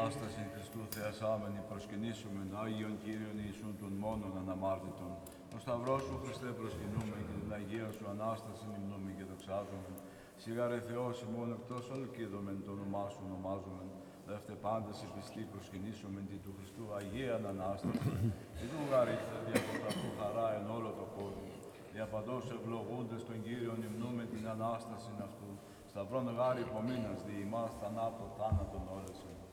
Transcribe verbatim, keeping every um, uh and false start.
Ανάσταση Χριστού θεασάμενη προσκυνήσουμε, Άγιον Κύριον Ιησούν των μόνον αναμάρτητων. Ο Σταυρός σου, Χριστέ, προσκυνούμε και την Αγία σου Ανάσταση μνημνούμε και δοξάζουμε. Σιγάρε Θεός ημών εκτός ολκίδωμεν το όνομά σου ονομάζομεν. Δεύτε πάντες οι πιστοί προσκυνήσουμε την του Χριστού Αγίαν Ανάσταση. Και του γαρίστε διακοταχού χαρά εν όλο το κόσμο. Διαπαντός ευλογούντες τον Κύριον υμνούμε την Ανάσταση αυτού. Σταυρών γάρι υπομείνας δι' ημάς θανάτω θάνατον όλεσεν.